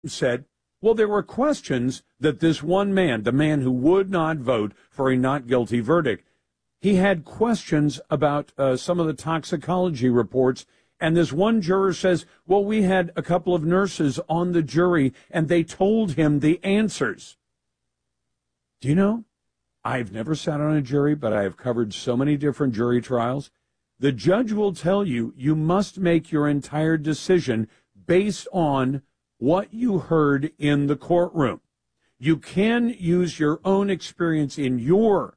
said, well, there were questions that this one man, the man who would not vote for a not guilty verdict, he had questions about some of the toxicology reports. And this one juror says, well, we had a couple of nurses on the jury and they told him the answers. Do you know, I've never sat on a jury, but I have covered so many different jury trials. The judge will tell you, you must make your entire decision based on what you heard in the courtroom. You can use your own experience in your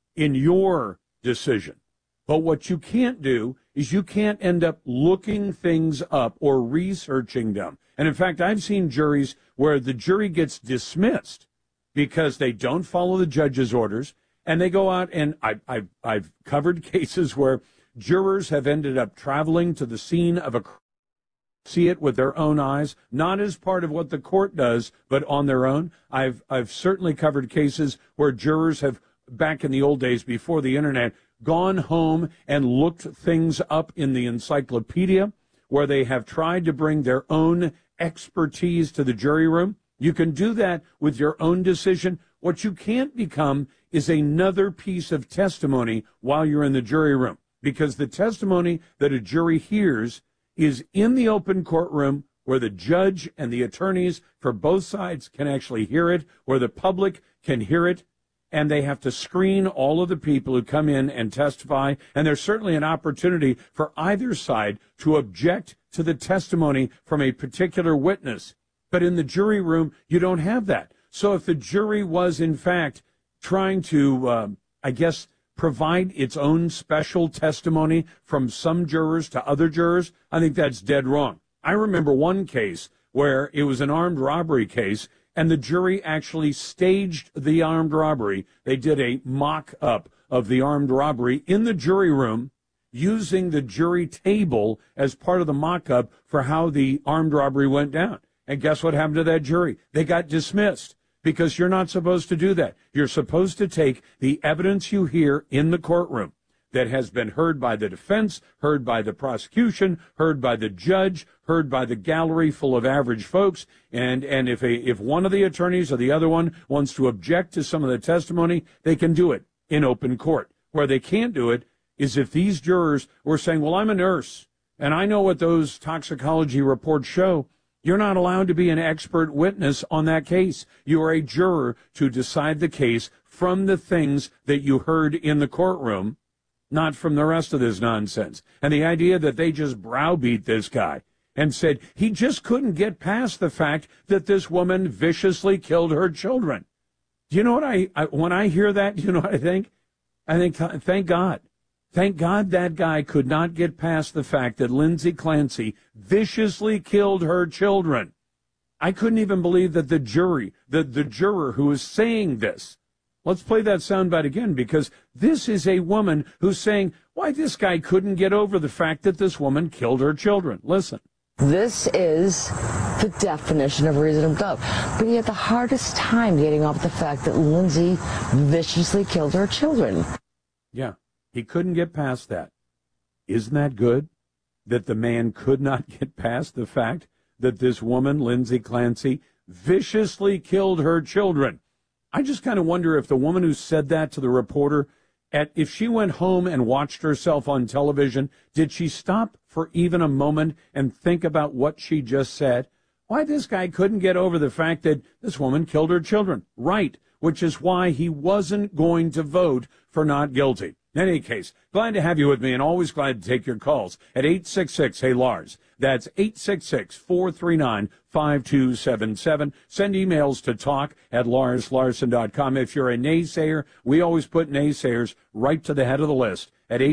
decision. But what you can't do is you can't end up looking things up or researching them. And in fact, I've seen juries where the jury gets dismissed because they don't follow the judge's orders, and they go out, and I've covered cases where jurors have ended up traveling to the scene of a crime, see it with their own eyes, not as part of what the court does, but on their own. I've certainly covered cases where jurors have, back in the old days before the internet, gone home and looked things up in the encyclopedia, where they have tried to bring their own expertise to the jury room. You can do that with your own decision. What you can't become is another piece of testimony while you're in the jury room, because the testimony that a jury hears is in the open courtroom where the judge and the attorneys for both sides can actually hear it, where the public can hear it, and they have to screen all of the people who come in and testify. And there's certainly an opportunity for either side to object to the testimony from a particular witness. But in the jury room, you don't have that. So if the jury was, in fact, trying to, provide its own special testimony from some jurors to other jurors, I think that's dead wrong. I remember one case where it was an armed robbery case, and the jury actually staged the armed robbery. They did a mock-up of the armed robbery in the jury room, using the jury table as part of the mock-up for how the armed robbery went down. And guess what happened to that jury? They got dismissed, because you're not supposed to do that. You're supposed to take the evidence you hear in the courtroom that has been heard by the defense, heard by the prosecution, heard by the judge, heard by the gallery full of average folks, and if one of the attorneys or the other one wants to object to some of the testimony, they can do it in open court. Where they can't do it is if these jurors were saying, well, I'm a nurse, and I know what those toxicology reports show. You're not allowed to be an expert witness on that case. You are a juror to decide the case from the things that you heard in the courtroom, not from the rest of this nonsense. And the idea that they just browbeat this guy and said he just couldn't get past the fact that this woman viciously killed her children. Do you know what when I hear that, do you know what I think? I think, thank God. Thank God that guy could not get past the fact that Lindsay Clancy viciously killed her children. I couldn't even believe that the juror who is saying this. Let's play that soundbite again, because this is a woman who's saying why this guy couldn't get over the fact that this woman killed her children. Listen. This is the definition of reasonable doubt. But he had the hardest time getting off the fact that Lindsay viciously killed her children. Yeah. He couldn't get past that. Isn't that good? That the man could not get past the fact that this woman, Lindsay Clancy, viciously killed her children. I just kind of wonder if the woman who said that to the reporter, if she went home and watched herself on television, did she stop for even a moment and think about what she just said? Why this guy couldn't get over the fact that this woman killed her children. Right, which is why he wasn't going to vote for not guilty. In any case, glad to have you with me, and always glad to take your calls at 866-HEY-LARS. That's 866-439-5277. Send emails to talk@LarsLarson.com. If you're a naysayer, we always put naysayers right to the head of the list at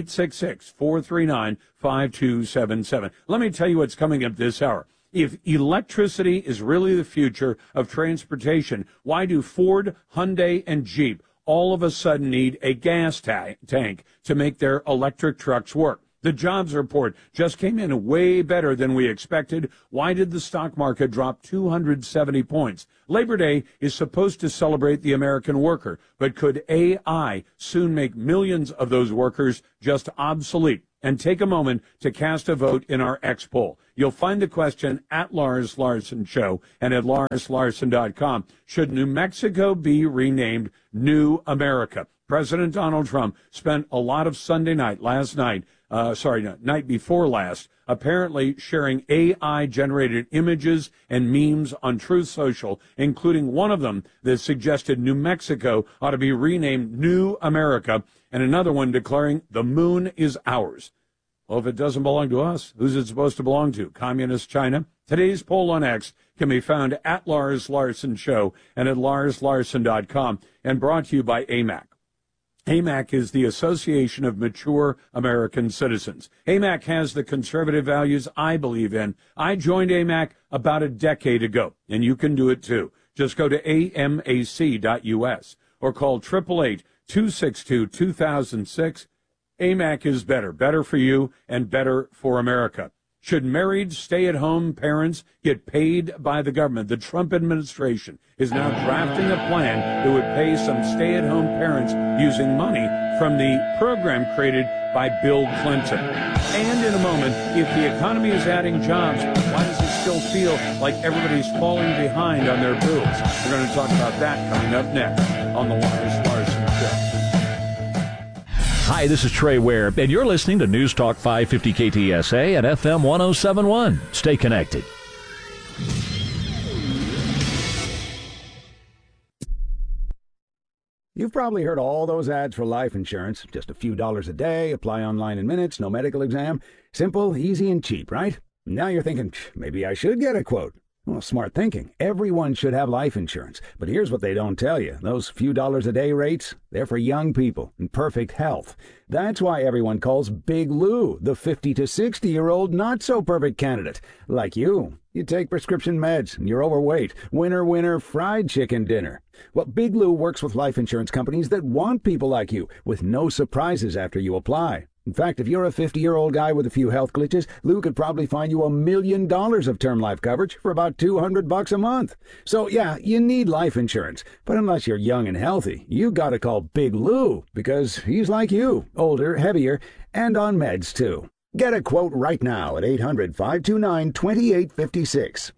866-439-5277. Let me tell you what's coming up this hour. If electricity is really the future of transportation, why do Ford, Hyundai, and Jeep all of a sudden need a gas tank to make their electric trucks work? The jobs report just came in way better than we expected. Why did the stock market drop 270 points? Labor Day is supposed to celebrate the American worker, but could AI soon make millions of those workers just obsolete? and take a moment to cast a vote in our X poll. You'll find the question at Lars Larson Show and at LarsLarson.com. Should New Mexico be renamed New America? President Donald Trump spent a lot of Sunday night, night before last, apparently sharing AI-generated images and memes on Truth Social, including one of them that suggested New Mexico ought to be renamed New America, and another one declaring the moon is ours. Well, if it doesn't belong to us, who's it supposed to belong to? Communist China? Today's poll on X can be found at Lars Larson Show and at LarsLarson.com, and brought to you by AMAC. AMAC is the Association of Mature American Citizens. AMAC has the conservative values I believe in. I joined AMAC about a decade ago, and you can do it too. Just go to amac.us or call 888-262-2006. AMAC is better for you and better for America. Should married stay-at-home parents get paid by the government? The Trump administration is now drafting a plan that would pay some stay-at-home parents using money from the program created by Bill Clinton. And in a moment, if the economy is adding jobs, why does it still feel like everybody's falling behind on their bills? We're going to talk about that coming up next on the Lars Larson Show. Hi, this is Trey Ware, and you're listening to News Talk 550 KTSA and FM 1071. Stay connected. You've probably heard all those ads for life insurance. Just a few dollars a day, apply online in minutes, no medical exam. Simple, easy, and cheap, right? Now you're thinking, maybe I should get a quote. Well, smart thinking. Everyone should have life insurance. But here's what they don't tell you. Those few dollars a day rates, they're for young people in perfect health. That's why everyone calls Big Lou the 50 to 60-year-old not-so-perfect candidate. Like you. You take prescription meds, and you're overweight. Winner, fried chicken dinner. Well, Big Lou works with life insurance companies that want people like you, with no surprises after you apply. In fact, if you're a 50-year-old guy with a few health glitches, Lou could probably find you $1 million of term life coverage for about $200 a month. So, yeah, you need life insurance. But unless you're young and healthy, you gotta call Big Lou, because he's like you, older, heavier, and on meds, too. Get a quote right now at 800-529-2856,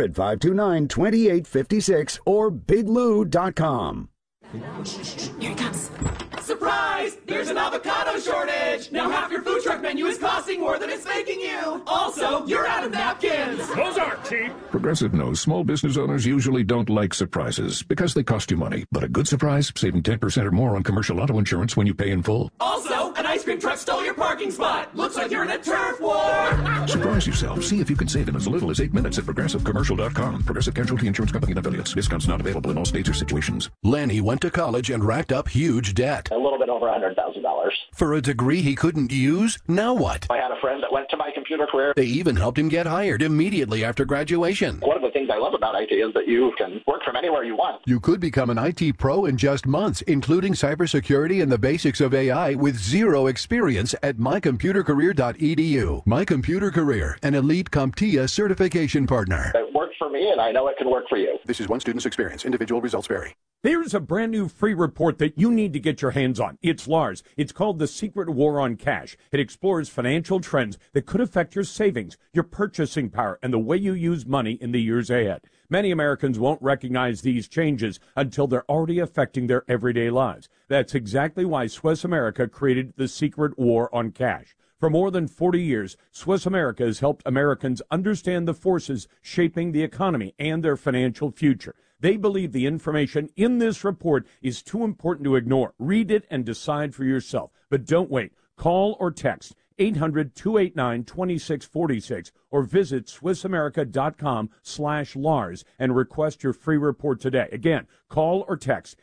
800-529-2856, or biglou.com. Here he comes. Surprise! There's an avocado shortage! Now half your food truck menu is costing more than it's making you! Also, you're out of napkins! Those aren't cheap! Progressive knows small business owners usually don't like surprises because they cost you money. But a good surprise, saving 10% or more on commercial auto insurance when you pay in full. Also, an ice cream truck stole your parking spot! Looks like you're in a turf war! Surprise yourself. See if you can save in as little as 8 minutes at ProgressiveCommercial.com. Progressive Casualty Insurance Company and Affiliates. Discounts not available in all states or situations. Lanny went to college and racked up huge debt. A little bit over $100,000. For a degree he couldn't use? Now what? I had a friend that went to My Computer Career. They even helped him get hired immediately after graduation. One of the things I love about IT is that you can work from anywhere you want. You could become an IT pro in just months, including cybersecurity and the basics of AI with zero experience at mycomputercareer.edu. My Computer Career, an elite CompTIA certification partner. It worked for me, and I know it can work for you. This is one student's experience. Individual results vary. There's a brand new free report that you need to get your hands on. It's Lars. It's called The Secret War on Cash. It explores financial trends that could affect your savings, your purchasing power, and the way you use money in the years ahead. Many Americans won't recognize these changes until they're already affecting their everyday lives. That's exactly why Swiss America created The Secret War on Cash. For more than 40 years, Swiss America has helped Americans understand the forces shaping the economy and their financial future. They believe the information in this report is too important to ignore. Read it and decide for yourself. But don't wait. Call or text 800-289-2646 or visit SwissAmerica.com/Lars and request your free report today. Again, call or text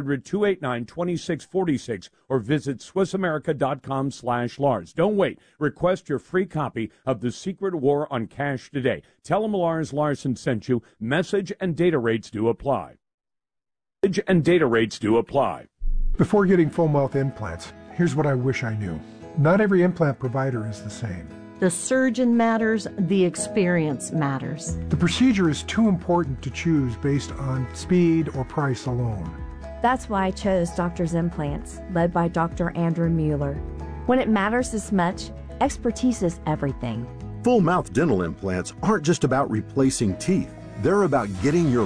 800-289-2646 or visit SwissAmerica.com/Lars. Don't wait. Request your free copy of The Secret War on Cash today. Tell them Lars Larson sent you. Message and data rates do apply. Message and data rates do apply. Before getting Foam Wealth implants, here's what I wish I knew. Not every implant provider is the same. The surgeon matters, the experience matters. The procedure is too important to choose based on speed or price alone. That's why I chose Doctor's Implants, led by Dr. Andrew Mueller. When it matters this much, Expertise is everything. Full mouth dental implants aren't just about replacing teeth. They're about getting your